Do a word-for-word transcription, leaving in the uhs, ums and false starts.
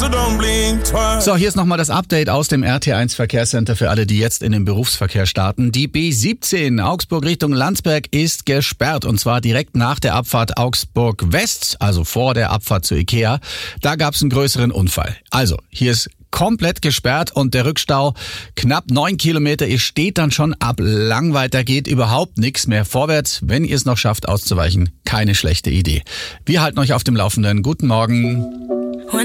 So, hier ist nochmal das Update aus dem R T eins Verkehrscenter für alle, die jetzt in den Berufsverkehr starten. Die B siebzehn Augsburg Richtung Landsberg ist gesperrt und zwar direkt nach der Abfahrt Augsburg West, also vor der Abfahrt zu Ikea. Da gab es einen größeren Unfall. Also, hier ist komplett gesperrt und der Rückstau knapp neun Kilometer. Ihr steht dann schon ab Langweid, da geht überhaupt nichts mehr vorwärts. Wenn ihr es noch schafft auszuweichen, keine schlechte Idee. Wir halten euch auf dem Laufenden. Guten Morgen.